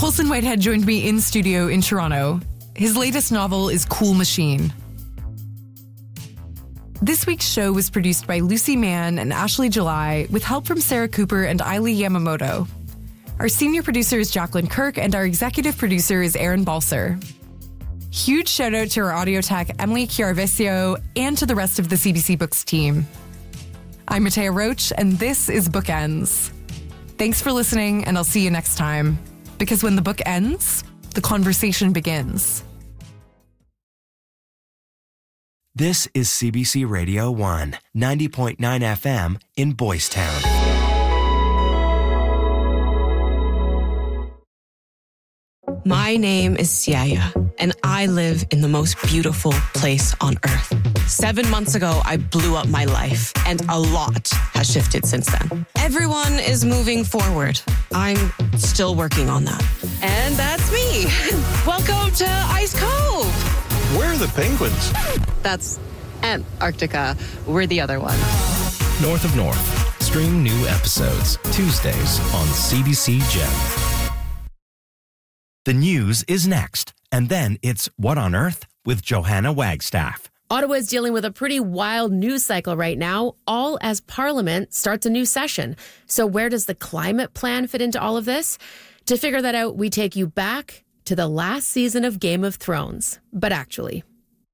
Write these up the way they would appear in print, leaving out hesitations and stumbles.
Colson Whitehead joined me in studio in Toronto. His latest novel is Cool Machine. This week's show was produced by Lucy Mann and Ashley July with help from Sarah Cooper and Ailey Yamamoto. Our senior producer is Jacqueline Kirk and our executive producer is Aaron Balser. Huge shout out to our audio tech, Emily Chiarvesio, and to the rest of the CBC Books team. I'm Matea Roach, and this is Bookends. Thanks for listening, and I'll see you next time. Because when the book ends, the conversation begins. This is CBC Radio 1, 90.9 FM in Boys Town. My name is Siaya, and I live in the most beautiful place on earth. 7 months ago, I blew up my life, and a lot has shifted since then. Everyone is moving forward. I'm still working on that. And that's me. Welcome to Ice Cove. Where are the penguins? That's Antarctica. We're the other one. North of North. Stream new episodes Tuesdays on CBC Gem. The news is next, and then it's What on Earth with Johanna Wagstaff. Ottawa is dealing with a pretty wild news cycle right now, all as Parliament starts a new session. So where does the climate plan fit into all of this? To figure that out, we take you back to the last season of Game of Thrones. But actually,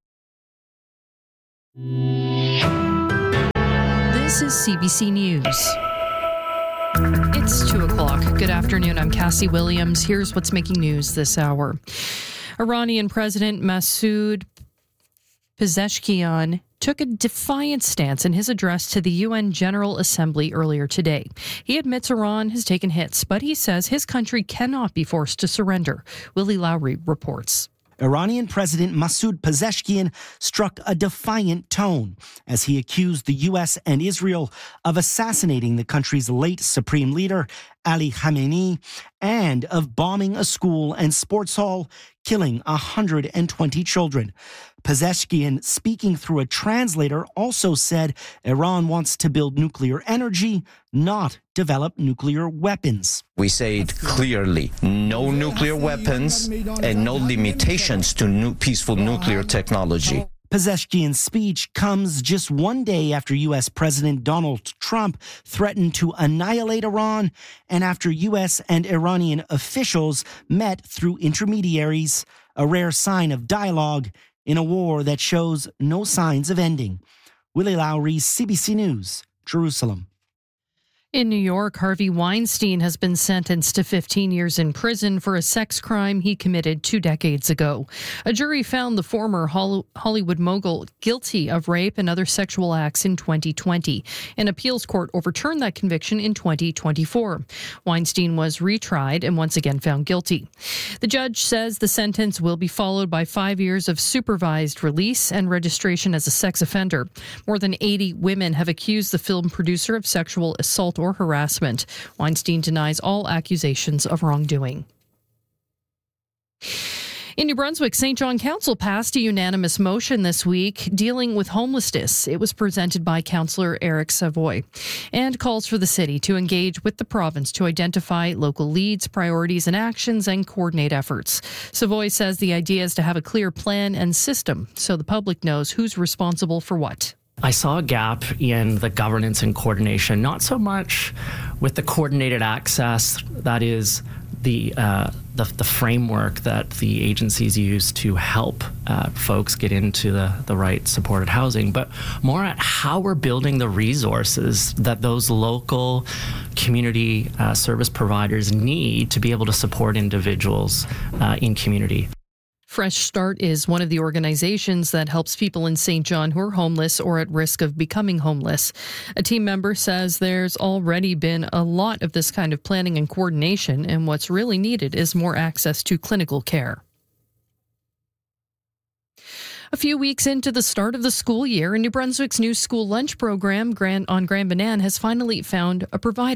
this is CBC News. It's 2 o'clock. Good afternoon. I'm Cassie Williams. Here's what's making news this hour. Iranian President Masoud Pezeshkian took a defiant stance in his address to the UN General Assembly earlier today. He admits Iran has taken hits, but he says his country cannot be forced to surrender. Willie Lowry reports. Iranian President Masoud Pezeshkian struck a defiant tone as he accused the U.S. and Israel of assassinating the country's late supreme leader, Ali Khamenei, and of bombing a school and sports hall, killing 120 children. Pezeshkian, speaking through a translator, also said Iran wants to build nuclear energy, not develop nuclear weapons. We say it clearly, no nuclear weapons and no limitations to peaceful nuclear technology. Pezeshkian's speech comes just one day after U.S. President Donald Trump threatened to annihilate Iran and after U.S. and Iranian officials met through intermediaries, a rare sign of dialogue in a war that shows no signs of ending. Willie Lowry, CBC News, Jerusalem. In New York, Harvey Weinstein has been sentenced to 15 years in prison for a sex crime he committed 2 decades ago. A jury found the former Hollywood mogul guilty of rape and other sexual acts in 2020. An appeals court overturned that conviction in 2024. Weinstein was retried and once again found guilty. The judge says the sentence will be followed by 5 years of supervised release and registration as a sex offender. More than 80 women have accused the film producer of sexual assault or harassment. Weinstein denies all accusations of wrongdoing. In New Brunswick, St. John Council passed a unanimous motion this week dealing with homelessness. It was presented by Councillor Eric Savoy and calls for the city to engage with the province to identify local leads, priorities and actions and coordinate efforts. Savoy says the idea is to have a clear plan and system so the public knows who's responsible for what. I saw a gap in the governance and coordination, not so much with the coordinated access, that is the framework that the agencies use to help folks get into the right supported housing, but more at how we're building the resources that those local community service providers need to be able to support individuals in community. Fresh Start is one of the organizations that helps people in St. John who are homeless or at risk of becoming homeless. A team member says there's already been a lot of this kind of planning and coordination, and what's really needed is more access to clinical care. A few weeks into the start of the school year, New Brunswick's new school lunch program on Grand Banaan has finally found a provider.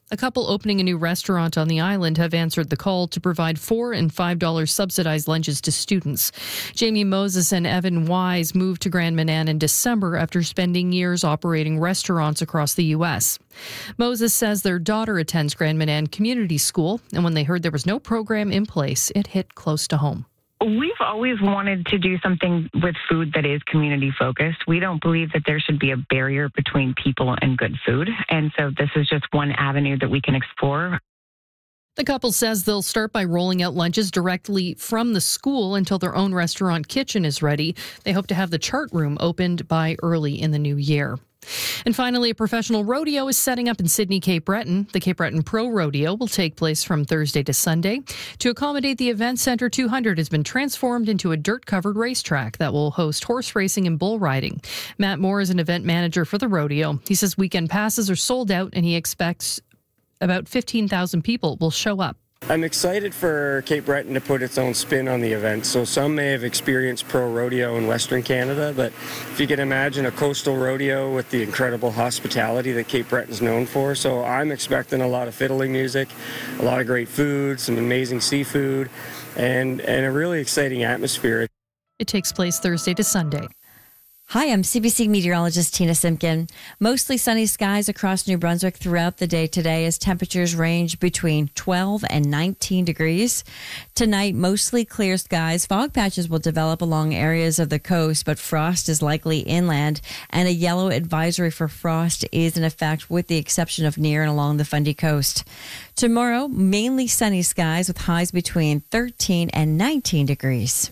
A couple opening a new restaurant on the island have answered the call to provide $4 and $5 subsidized lunches to students. Jamie Moses and Evan Wise moved to Grand Manan in December after spending years operating restaurants across the U.S. Moses says their daughter attends Grand Manan Community School, and when they heard there was no program in place, it hit close to home. We've always wanted to do something with food that is community focused. We don't believe that there should be a barrier between people and good food. And so this is just one avenue that we can explore. The couple says they'll start by rolling out lunches directly from the school until their own restaurant kitchen is ready. They hope to have the chart room opened by early in the new year. And finally, a professional rodeo is setting up in Sydney, Cape Breton. The Cape Breton Pro Rodeo will take place from Thursday to Sunday. To accommodate the event, Centre 200 has been transformed into a dirt-covered racetrack that will host horse racing and bull riding. Matt Moore is an event manager for the rodeo. He says weekend passes are sold out and he expects about 15,000 people will show up. I'm excited for Cape Breton to put its own spin on the event. So some may have experienced pro rodeo in Western Canada, but if you can imagine a coastal rodeo with the incredible hospitality that Cape Breton's known for. So I'm expecting a lot of fiddling music, a lot of great food, some amazing seafood, and a really exciting atmosphere. It takes place Thursday to Sunday. Hi, I'm CBC meteorologist Tina Simpkin. Mostly sunny skies across New Brunswick throughout the day today as temperatures range between 12 and 19 degrees. Tonight, mostly clear skies. Fog patches will develop along areas of the coast, but frost is likely inland, and a yellow advisory for frost is in effect with the exception of near and along the Fundy coast. Tomorrow, mainly sunny skies with highs between 13 and 19 degrees.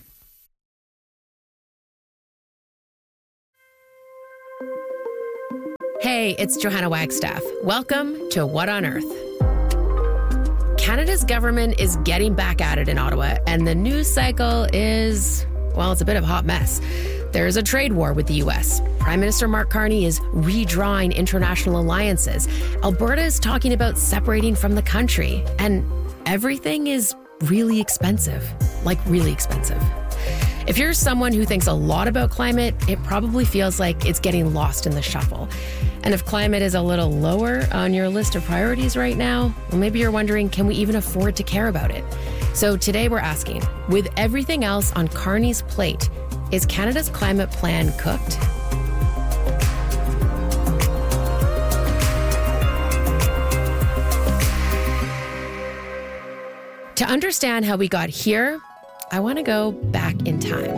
Hey, it's Johanna Wagstaff. Welcome to What on Earth? Canada's government is getting back at it in Ottawa, and the news cycle is, well, it's a bit of a hot mess. There's a trade war with the U.S. Prime Minister Mark Carney is redrawing international alliances. Alberta is talking about separating from the country, and everything is really expensive, like really expensive. If you're someone who thinks a lot about climate, it probably feels like it's getting lost in the shuffle. And if climate is a little lower on your list of priorities right now, well, maybe you're wondering, can we even afford to care about it? So today we're asking, with everything else on Carney's plate, is Canada's climate plan cooked? To understand how we got here, I want to go back in time.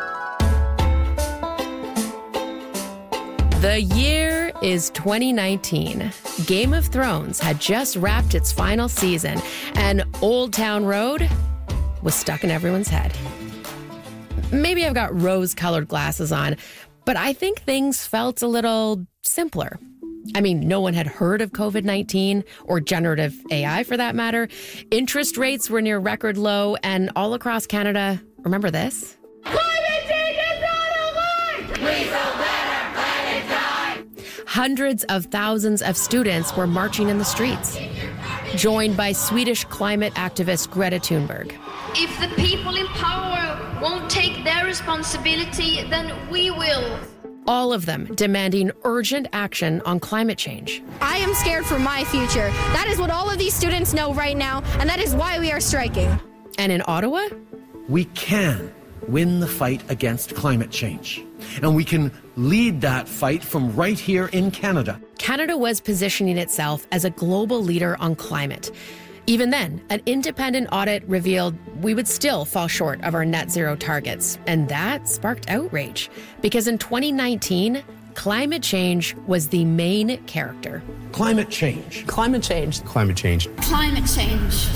The year is 2019. Game of Thrones had just wrapped its final season, and Old Town Road was stuck in everyone's head. Maybe I've got rose-colored glasses on, but I think things felt a little simpler. I mean, no one had heard of COVID-19 or generative AI for that matter. Interest rates were near record low, and all across Canada, remember this? Climate change is not a lie! Please don't let our planet die! Hundreds of thousands of students were marching in the streets, joined by Swedish climate activist Greta Thunberg. If the people in power won't take their responsibility, then we will. All of them demanding urgent action on climate change. I am scared for my future. That is what all of these students know right now, and that is why we are striking. And in Ottawa? We can win the fight against climate change, and we can lead that fight from right here in Canada. Canada was positioning itself as a global leader on climate. Even then, an independent audit revealed we would still fall short of our net zero targets. And that sparked outrage because in 2019, climate change was the main character. Climate change. Climate change. Climate change. Climate change.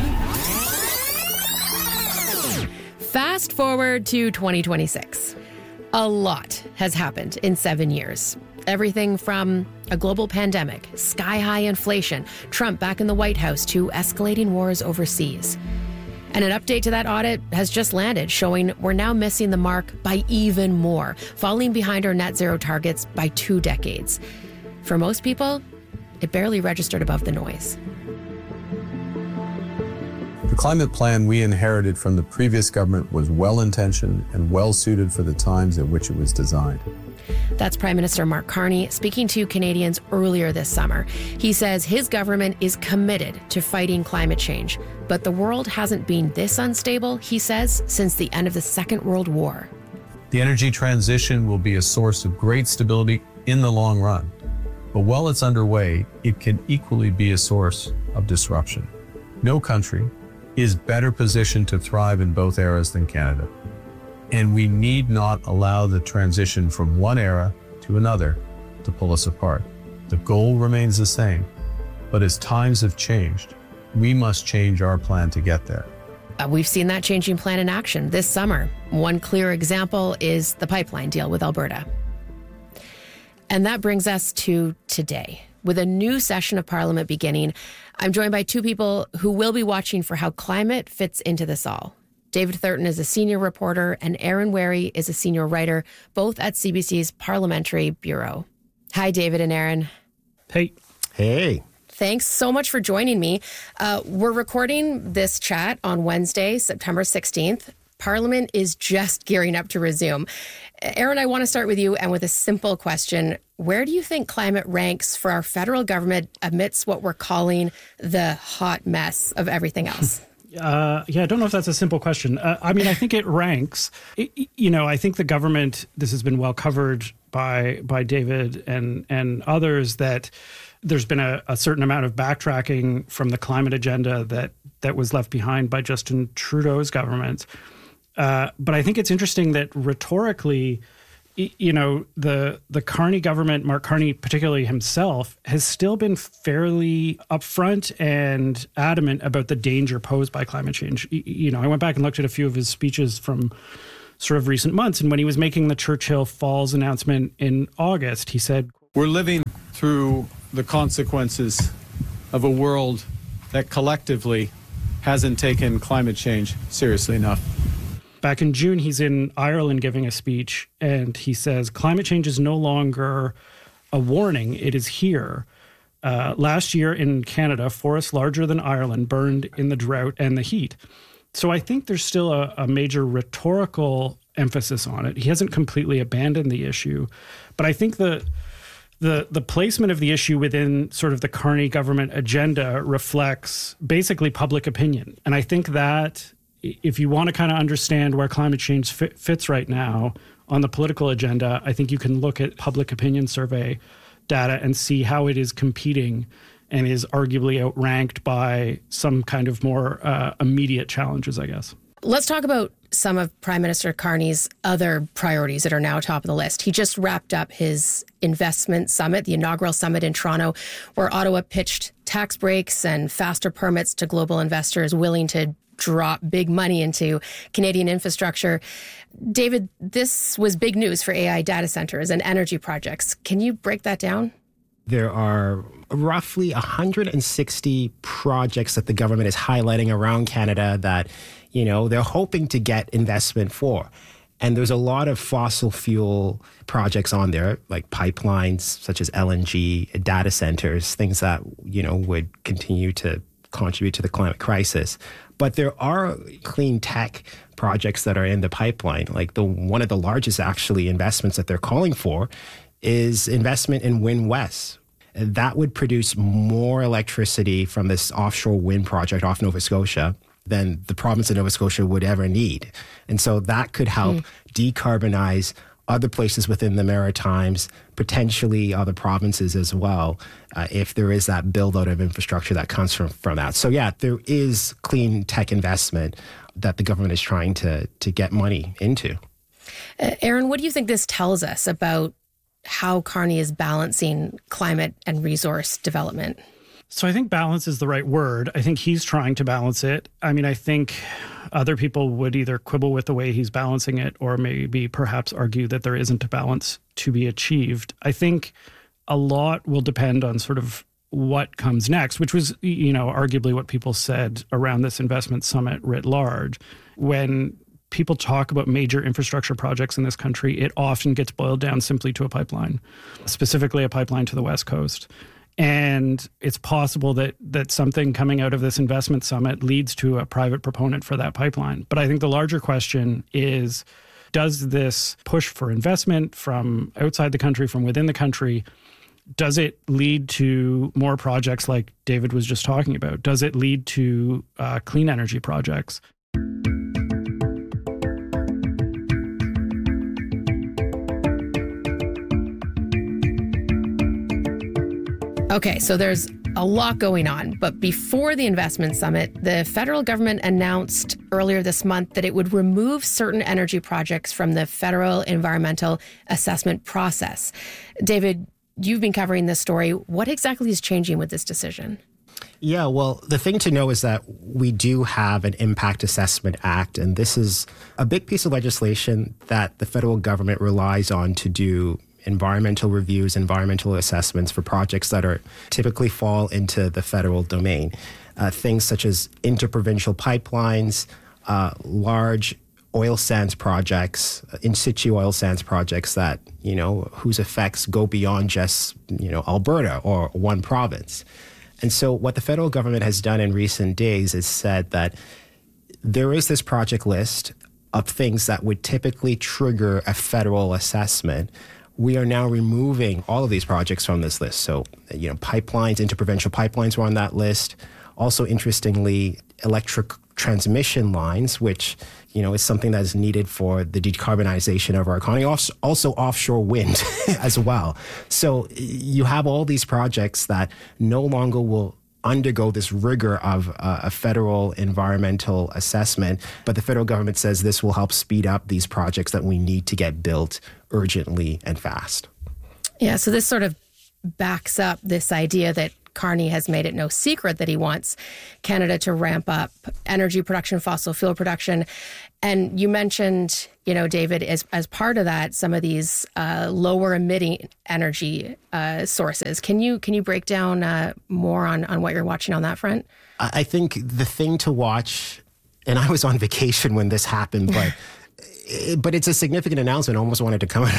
Fast forward to 2026. A lot has happened in 7 years. Everything from a global pandemic, sky-high inflation, Trump back in the White House, to escalating wars overseas. And an update to that audit has just landed, showing we're now missing the mark by even more, falling behind our net zero targets by 2 decades. For most people, it barely registered above the noise. The climate plan we inherited from the previous government was well-intentioned and well-suited for the times at which it was designed. That's Prime Minister Mark Carney speaking to Canadians earlier this summer. He says his government is committed to fighting climate change, but the world hasn't been this unstable, he says, since the end of the Second World War. The energy transition will be a source of great stability in the long run. But while it's underway, it can equally be a source of disruption. No country is better positioned to thrive in both eras than Canada. And we need not allow the transition from one era to another to pull us apart. The goal remains the same, but as times have changed, we must change our plan to get there. We've seen that changing plan in action this summer. One clear example is the pipeline deal with Alberta. And that brings us to today. With a new session of Parliament beginning, I'm joined by two people who will be watching for how climate fits into this all. David Thurton is a senior reporter and Aaron Wary is a senior writer, both at CBC's Parliamentary Bureau. Hi, David and Aaron. Hey. Hey. Thanks so much for joining me. We're recording this chat on Wednesday, September 16th. Parliament is just gearing up to resume. Aaron, I want to start with you and with a simple question. Where do you think climate ranks for our federal government amidst what we're calling the hot mess of everything else? I don't know if that's a simple question. I think it ranks. I think the government, this has been well covered by David and others, that there's been a certain amount of backtracking from the climate agenda that was left behind by Justin Trudeau's government. But I think it's interesting that rhetorically, the Carney government, Mark Carney particularly himself, has still been fairly upfront and adamant about the danger posed by climate change. I went back and looked at a few of his speeches from sort of recent months. And when he was making the Churchill Falls announcement in August, he said, "We're living through the consequences of a world that collectively hasn't taken climate change seriously enough." Back in June, he's in Ireland giving a speech, and he says, climate change is no longer a warning, it is here. Last year in Canada, forests larger than Ireland burned in the drought and the heat. So I think there's still a major rhetorical emphasis on it. He hasn't completely abandoned the issue, but I think the placement of the issue within sort of the Carney government agenda reflects basically public opinion. And I think that if you want to kind of understand where climate change fits right now on the political agenda, I think you can look at public opinion survey data and see how it is competing and is arguably outranked by some kind of more immediate challenges, I guess. Let's talk about some of Prime Minister Carney's other priorities that are now top of the list. He just wrapped up his investment summit, the inaugural summit in Toronto, where Ottawa pitched tax breaks and faster permits to global investors willing to drop big money into Canadian infrastructure. David, this was big news for AI data centers and energy projects. Can you break that down? There are roughly 160 projects that the government is highlighting around Canada that, they're hoping to get investment for. And there's a lot of fossil fuel projects on there, like pipelines such as LNG, data centers, things that, would continue to contribute to the climate crisis. But there are clean tech projects that are in the pipeline. Like one of the largest actually investments that they're calling for is investment in Wind West. That would produce more electricity from this offshore wind project off Nova Scotia than the province of Nova Scotia would ever need. And so that could help decarbonize other places within the Maritimes, potentially other provinces as well, if there is that build-out of infrastructure that comes from that. So yeah, there is clean tech investment that the government is trying to get money into. Aaron, what do you think this tells us about how Carney is balancing climate and resource development? So I think balance is the right word. I think he's trying to balance it. I think other people would either quibble with the way he's balancing it or maybe perhaps argue that there isn't a balance to be achieved. I think a lot will depend on sort of what comes next, which was, arguably what people said around this investment summit writ large. When people talk about major infrastructure projects in this country, it often gets boiled down simply to a pipeline, specifically a pipeline to the West Coast. And it's possible that something coming out of this investment summit leads to a private proponent for that pipeline. But I think the larger question is, Does this push for investment from outside the country, from within the country, does it lead to more projects like David was just talking about? Does it lead to clean energy projects? Okay, so there's a lot going on. But before the investment summit, the federal government announced earlier this month that it would remove certain energy projects from the federal environmental assessment process. David, you've been covering this story. What exactly is changing with this decision? Yeah, well, the thing to know is that we do have an Impact Assessment Act, and this is a big piece of legislation that the federal government relies on to do environmental reviews, environmental assessments for projects that are typically fall into the federal domain. Things such as interprovincial pipelines, large oil sands projects, in situ oil sands projects that, whose effects go beyond just, Alberta or one province. And so what the federal government has done in recent days is said that there is this project list of things that would typically trigger a federal assessment. We are now removing all of these projects from this list. So, pipelines, interprovincial pipelines were on that list. Also, interestingly, electric transmission lines, which, is something that is needed for the decarbonization of our economy. Also offshore wind as well. So you have all these projects that no longer will undergo this rigor of a federal environmental assessment, but the federal government says this will help speed up these projects that we need to get built urgently and fast. Yeah, so this sort of backs up this idea that Carney has made it no secret that he wants Canada to ramp up energy production, fossil fuel production. And you mentioned, David, as part of that, some of these lower emitting energy sources. Can you break down more on what you're watching on that front? I think the thing to watch, and I was on vacation when this happened, but it's a significant announcement. I almost wanted to come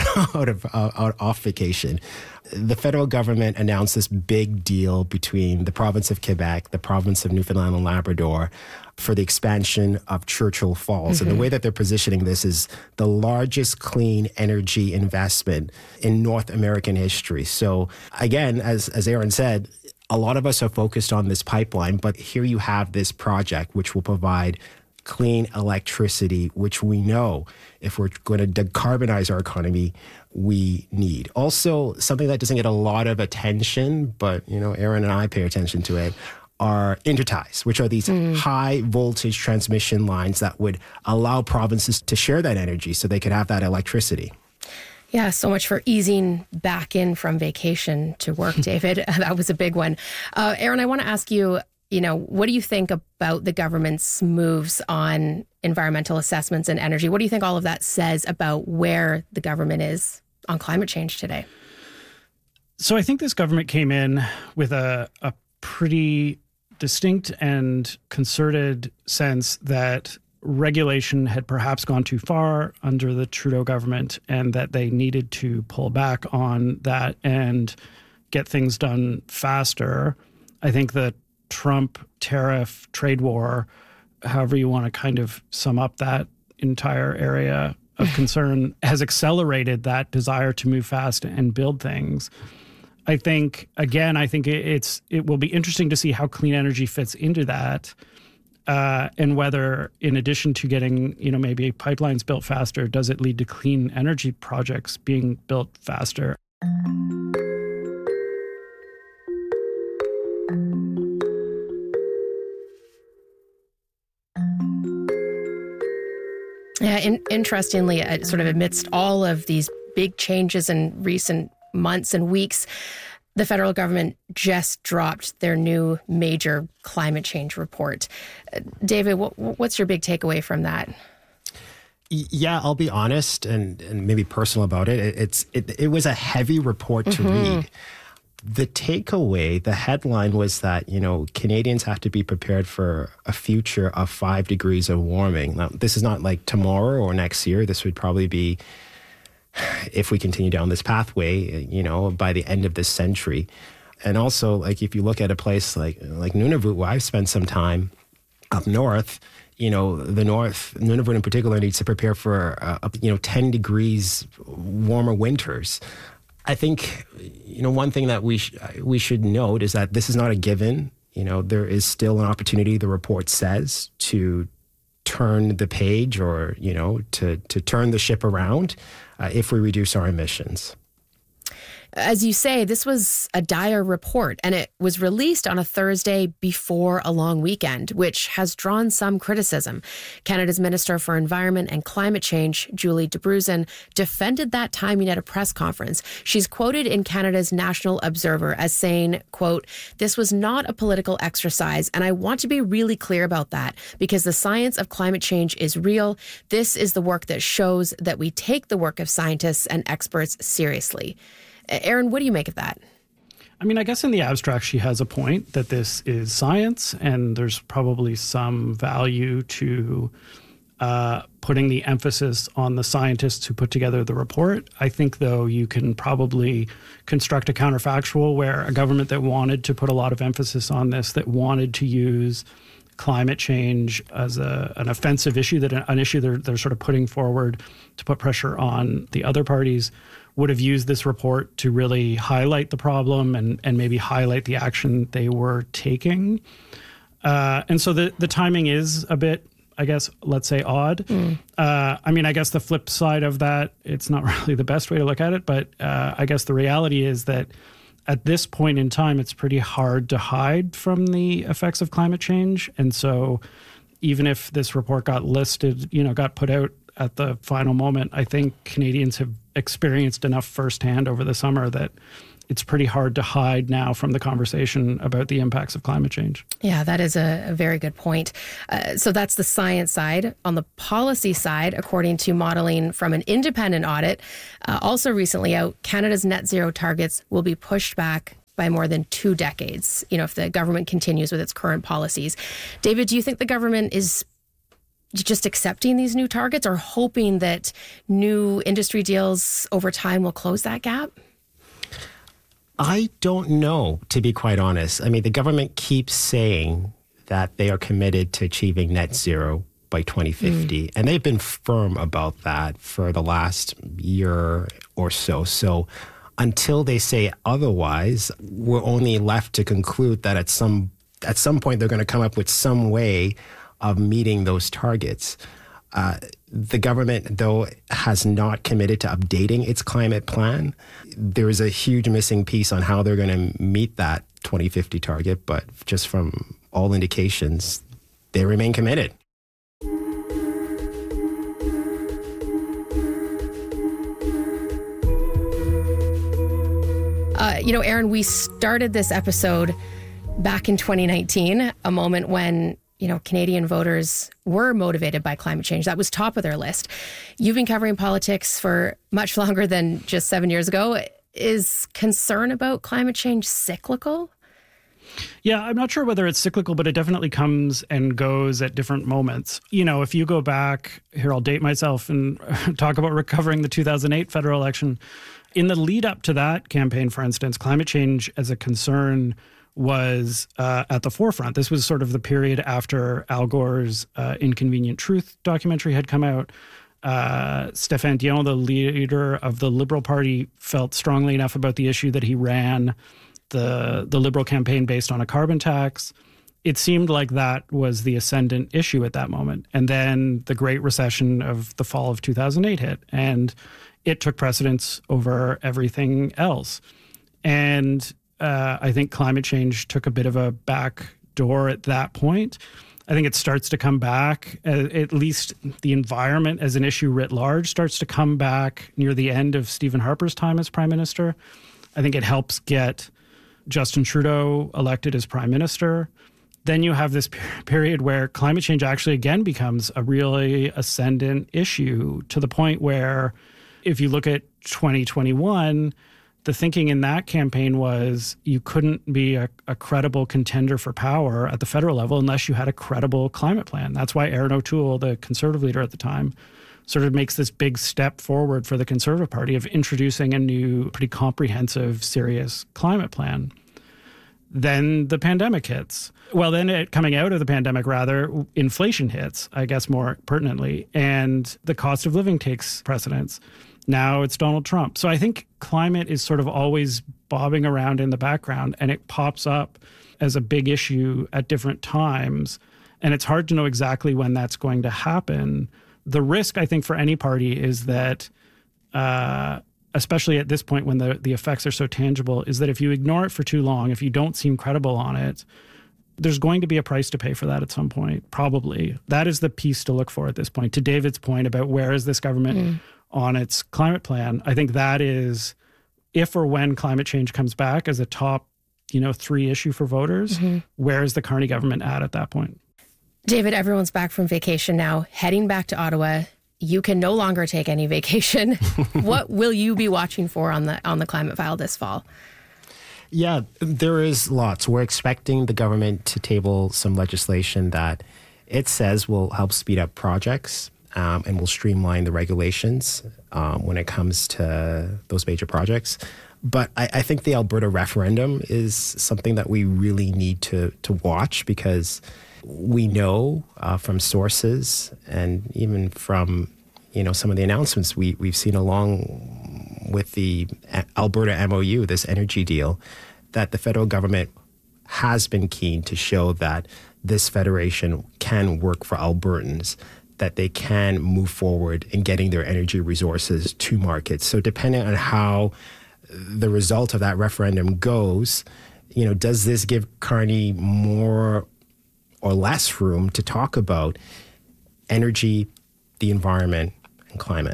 off vacation. The federal government announced this big deal between the province of Quebec, the province of Newfoundland and Labrador, for the expansion of Churchill Falls. Mm-hmm. And the way that they're positioning this is the largest clean energy investment in North American history. So again, as Aaron said, a lot of us are focused on this pipeline, but here you have this project which will provide clean electricity, which we know if we're going to decarbonize our economy, we need. Also, something that doesn't get a lot of attention, but, Aaron and I pay attention to it, are interties, which are these high voltage transmission lines that would allow provinces to share that energy so they could have that electricity. Yeah, so much for easing back in from vacation to work, David. That was a big one. Aaron, I want to ask you, what do you think about the government's moves on environmental assessments and energy? What do you think all of that says about where the government is on climate change today? So I think this government came in with a pretty distinct and concerted sense that regulation had perhaps gone too far under the Trudeau government and that they needed to pull back on that and get things done faster. I think the Trump tariff trade war, however you want to kind of sum up that entire area of concern, has accelerated that desire to move fast and build things. I think it will be interesting to see how clean energy fits into that, and whether, in addition to getting, maybe pipelines built faster, does it lead to clean energy projects being built faster? Yeah, interestingly, sort of amidst all of these big changes in recent months and weeks, the federal government just dropped their new major climate change report. David, what's your big takeaway from that? Yeah, I'll be honest and maybe personal about it. It was a heavy report to read. The takeaway, the headline was that, Canadians have to be prepared for a future of 5 degrees of warming. Now, this is not like tomorrow or next year. This would probably be, if we continue down this pathway, by the end of this century. And also, if you look at a place like Nunavut, where I've spent some time, up north, the North, Nunavut in particular, needs to prepare for 10 degrees warmer winters. I think, one thing that we should note is that this is not a given. There is still an opportunity, the report says, to turn the page or, to turn the ship around if we reduce our emissions. As you say, this was a dire report, and it was released on a Thursday before a long weekend, which has drawn some criticism. Canada's Minister for Environment and Climate Change, Julie Debruzen, defended that timing at a press conference. She's quoted in Canada's National Observer as saying, quote, "This was not a political exercise, and I want to be really clear about that, because the science of climate change is real. This is the work that shows that we take the work of scientists and experts seriously." Aaron, what do you make of that? I mean, I guess in the abstract, she has a point that this is science, and there's probably some value to putting the emphasis on the scientists who put together the report. I think, though, you can probably construct a counterfactual where a government that wanted to put a lot of emphasis on this, that wanted to use climate change as an offensive issue, that an issue they're sort of putting forward to put pressure on the other parties, would have used this report to really highlight the problem and maybe highlight the action they were taking. And so the timing is a bit, I guess, let's say odd. I mean, I guess the flip side of that, it's not really the best way to look at it, but I guess the reality is that at this point in time, it's pretty hard to hide from the effects of climate change. And so even if this report got listed, got put out at the final moment, I think Canadians have experienced enough firsthand over the summer that it's pretty hard to hide now from the conversation about the impacts of climate change. Yeah, that is a very good point. So that's the science side. On the policy side, according to modeling from an independent audit, also recently out, Canada's net zero targets will be pushed back by more than 2 decades, if the government continues with its current policies. David, do you think the government is just accepting these new targets or hoping that new industry deals over time will close that gap? I don't know, to be quite honest. I mean, the government keeps saying that they are committed to achieving net zero by 2050, and they've been firm about that for the last year or so. So until they say otherwise, we're only left to conclude that at some point they're going to come up with some way of meeting those targets. The government, though, has not committed to updating its climate plan. There is a huge missing piece on how they're going to meet that 2050 target, but just from all indications, they remain committed. Aaron, we started this episode back in 2019, a moment when Canadian voters were motivated by climate change. That was top of their list. You've been covering politics for much longer than just 7 years ago. Is concern about climate change cyclical? Yeah, I'm not sure whether it's cyclical, but it definitely comes and goes at different moments. If you go back, here I'll date myself and talk about recovering the 2008 federal election. In the lead up to that campaign, for instance, climate change as a concern was at the forefront. This was sort of the period after Al Gore's Inconvenient Truth documentary had come out. Stéphane Dion, the leader of the Liberal Party, felt strongly enough about the issue that he ran the Liberal campaign based on a carbon tax. It seemed like that was the ascendant issue at that moment. And then the Great Recession of the fall of 2008 hit, and it took precedence over everything else. And I think climate change took a bit of a back door at that point. I think it starts to come back, at least the environment as an issue writ large starts to come back near the end of Stephen Harper's time as Prime Minister. I think it helps get Justin Trudeau elected as Prime Minister. Then you have this period where climate change actually again becomes a really ascendant issue, to the point where if you look at 2021, the thinking in that campaign was you couldn't be a credible contender for power at the federal level unless you had a credible climate plan. That's why Erin O'Toole, the Conservative leader at the time, sort of makes this big step forward for the Conservative Party of introducing a new, pretty comprehensive, serious climate plan. then the pandemic hits. Well, then coming out of the pandemic, rather, inflation hits, I guess more pertinently, and the cost of living takes precedence. Now it's Donald Trump. So I think climate is sort of always bobbing around in the background, and it pops up as a big issue at different times. And it's hard to know exactly when that's going to happen. The risk, I think, for any party is that, especially at this point when the effects are so tangible, is that if you ignore it for too long, if you don't seem credible on it, there's going to be a price to pay for that at some point, probably. That is the piece to look for at this point. To David's point about where is this government on its climate plan, I think that is, if or when climate change comes back as a top, 3 issue for voters, where is the Carney government at that point? David, everyone's back from vacation now, heading back to Ottawa. You can no longer take any vacation. What will you be watching for on the climate file this fall? Yeah, there is lots. We're expecting the government to table some legislation that it says will help speed up projects and will streamline the regulations when it comes to those major projects. But I think the Alberta referendum is something that we really need to watch, because we know from sources and even from some of the announcements we've seen along with the Alberta MOU, this energy deal, that the federal government has been keen to show that this federation can work for Albertans, that they can move forward in getting their energy resources to markets. So depending on how the result of that referendum goes, does this give Carney more or less room to talk about energy, the environment, and climate?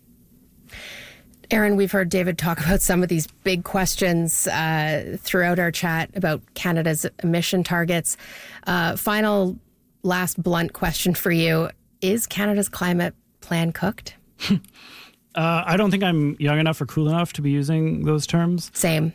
Aaron, we've heard David talk about some of these big questions throughout our chat about Canada's emission targets. Final, last blunt question for you. Is Canada's climate plan cooked? I don't think I'm young enough or cool enough to be using those terms. Same.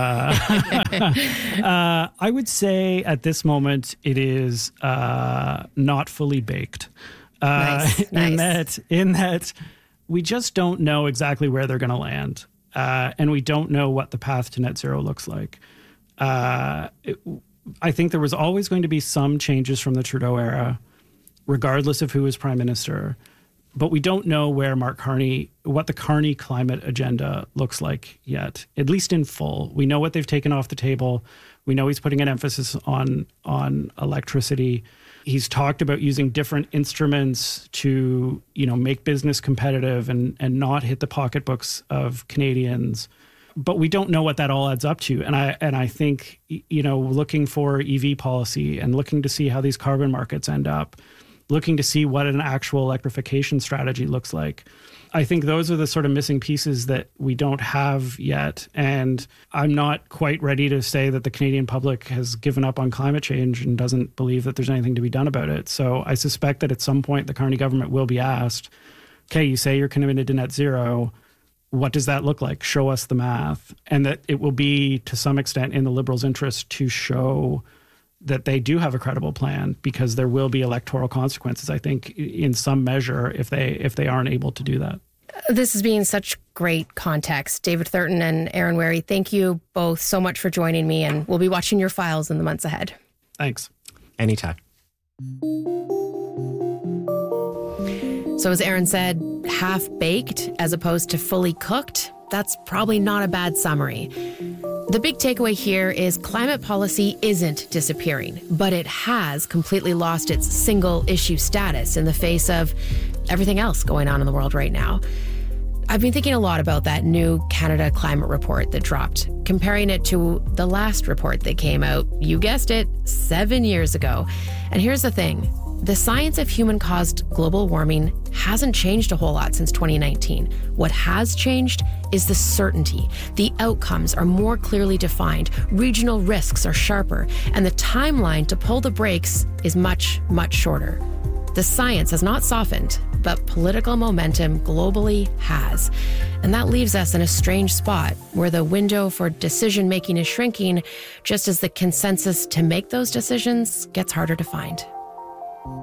I would say at this moment it is not fully baked. Nice. In that we just don't know exactly where they're going to land. And we don't know what the path to net zero looks like. I think there was always going to be some changes from the Trudeau era, regardless of who was prime minister. But we don't know where what the Carney climate agenda looks like yet, at least in full. We know what they've taken off the table. We know he's putting an emphasis on electricity. He's talked about using different instruments to, make business competitive and not hit the pocketbooks of Canadians. But we don't know what that all adds up to. And I think, looking for EV policy and looking to see how these carbon markets end up, looking to see what an actual electrification strategy looks like. I think those are the sort of missing pieces that we don't have yet. And I'm not quite ready to say that the Canadian public has given up on climate change and doesn't believe that there's anything to be done about it. So I suspect that at some point the Carney government will be asked, okay, you say you're committed to net zero. What does that look like? Show us the math. And that it will be, to some extent, in the Liberals' interest to show that they do have a credible plan, because there will be electoral consequences, I think, in some measure, if they aren't able to do that. This has been such great context. David Thurton and Aaron Wherry, thank you both so much for joining me, and we'll be watching your files in the months ahead. Thanks. Anytime. So as Aaron said, half-baked as opposed to fully cooked, that's probably not a bad summary. The big takeaway here is climate policy isn't disappearing, but it has completely lost its single issue status in the face of everything else going on in the world right now. I've been thinking a lot about that new Canada climate report that dropped, comparing it to the last report that came out, you guessed it, 7 years ago. And here's the thing. The science of human-caused global warming hasn't changed a whole lot since 2019. What has changed is the certainty. The outcomes are more clearly defined, regional risks are sharper, and the timeline to pull the brakes is much, much shorter. The science has not softened, but political momentum globally has. And that leaves us in a strange spot where the window for decision-making is shrinking, just as the consensus to make those decisions gets harder to find.